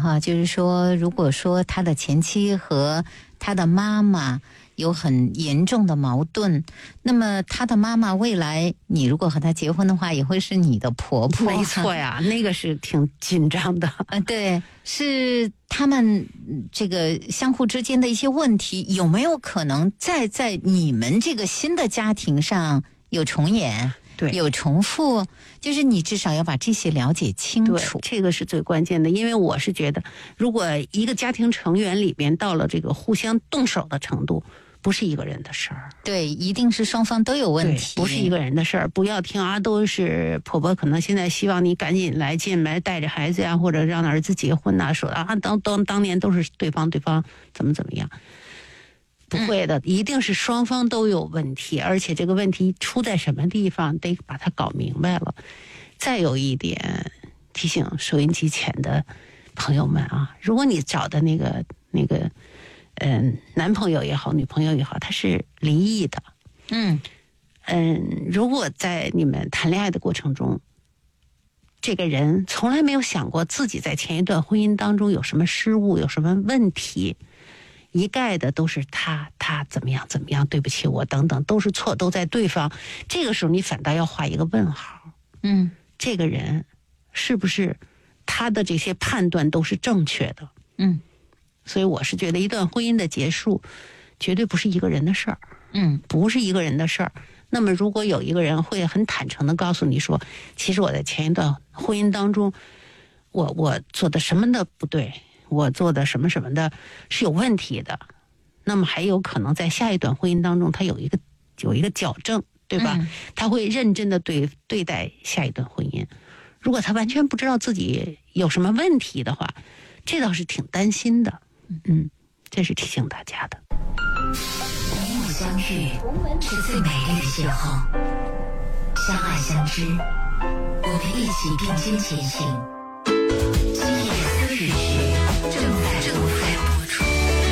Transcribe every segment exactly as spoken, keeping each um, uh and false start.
哈，就是说，如果说他的前妻和他的妈妈有很严重的矛盾，那么他的妈妈未来你如果和他结婚的话，也会是你的婆婆。 没错呀，那个是挺紧张的。 啊，对，是他们这个相互之间的一些问题，有没有可能再在你们这个新的家庭上有重演？ 对， 有重复，就是你至少要把这些了解清楚。 对，这个是最关键的，因为我是觉得，如果一个家庭成员里边到了这个互相动手的程度，不是一个人的事儿。 对，一定是双方都有问题， 不是一个人的事儿。不要听啊，都是婆婆可能现在希望你赶紧来进来带着孩子呀，或者让儿子结婚呐、啊，说啊，当当当年都是对方对方怎么怎么样。不会的，一定是双方都有问题，而且这个问题出在什么地方，得把它搞明白了。再有一点提醒收音机前的朋友们啊，如果你找的那个那个嗯男朋友也好，女朋友也好，他是离异的， 嗯嗯，如果在你们谈恋爱的过程中，这个人从来没有想过自己在前一段婚姻当中有什么失误，有什么问题。一概的都是他他怎么样怎么样，对不起我等等，都是错，都在对方。这个时候你反倒要画一个问号， 嗯， 这个人是不是他的这些判断都是正确的？ 嗯， 所以我是觉得一段婚姻的结束绝对不是一个人的事儿， 嗯， 不是一个人的事儿。那么如果有一个人会很坦诚的告诉你说，其实我在前一段婚姻当中，我我做的什么的不对，我做的什么什么的是有问题的，那么还有可能在下一段婚姻当中他有一个有一个矫正，对吧？ 嗯、 他会认真的对对待下一段婚姻。如果他完全不知道自己有什么问题的话，这倒是挺担心的。嗯，这是提醒大家的。 与我相遇是最美丽的邂逅，相爱相知，我们一起并肩前行。今夜思雨时正在正在播出。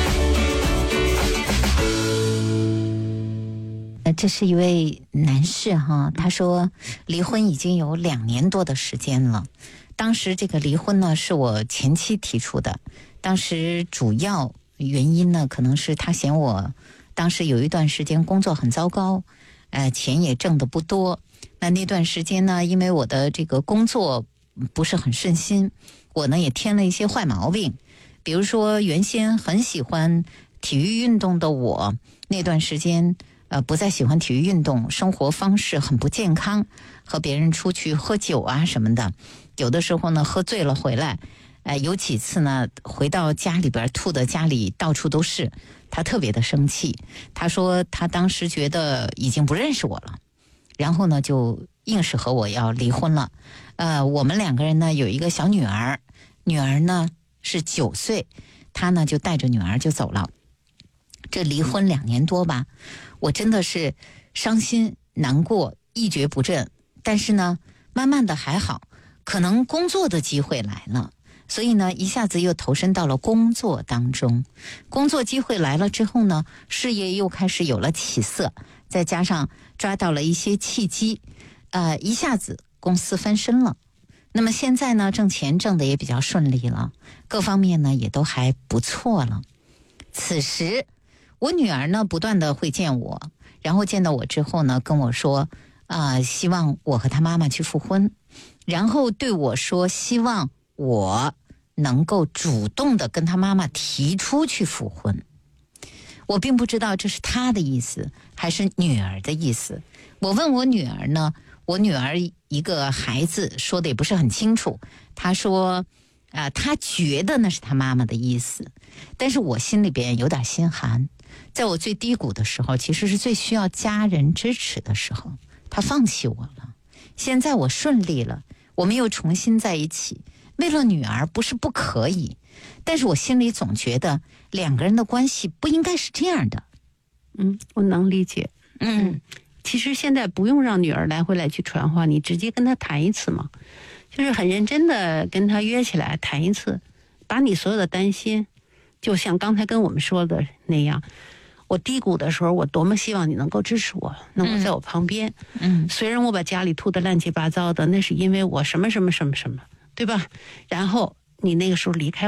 呃，这是一位男士哈，他说离婚已经有两年多的时间了。当时这个离婚呢是我前妻提出的，当时主要原因呢可能是他嫌我当时有一段时间工作很糟糕，呃，钱也挣得不多。那那段时间呢，因为我的这个工作不是很顺心，我呢也添了一些坏毛病，比如说原先很喜欢体育运动的我，那段时间呃不再喜欢体育运动，生活方式很不健康，和别人出去喝酒啊什么的，有的时候呢喝醉了回来，呃有几次呢回到家里边吐的家里到处都是，他特别的生气，他说他当时觉得已经不认识我了，然后呢就硬是和我要离婚了。呃，我们两个人呢有一个小女儿，女儿呢是九岁，他呢就带着女儿就走了。这离婚两年多吧，我真的是伤心难过一蹶不振，但是呢慢慢的还好，可能工作的机会来了，所以呢一下子又投身到了工作当中。工作机会来了之后呢，事业又开始有了起色，再加上抓到了一些契机，呃，一下子公司翻身了。那么现在呢，挣钱挣得也比较顺利了，各方面呢也都还不错了。此时我女儿呢不断的会见我，然后见到我之后呢跟我说啊、呃，希望我和她妈妈去复婚，然后对我说希望我能够主动的跟她妈妈提出去复婚。我并不知道这是她的意思还是女儿的意思。我问我女儿呢，我女儿一个孩子说的也不是很清楚，她说啊、呃，她觉得那是她妈妈的意思，但是我心里边有点心寒。在我最低谷的时候，其实是最需要家人支持的时候，她放弃我了。现在我顺利了，我们又重新在一起，为了女儿不是不可以，但是我心里总觉得两个人的关系不应该是这样的。 嗯，我能理解。 嗯， 其实现在不用让女儿来回来去传话，你直接跟她谈一次嘛，就是很认真的跟她约起来谈一次，把你所有的担心，就像刚才跟我们说的那样，我低谷的时候，我多么希望你能够支持我，能够在我旁边。 嗯， 虽然我把家里吐得乱七八糟的，那是因为我什么什么什么什么，对吧？然后你那个时候离开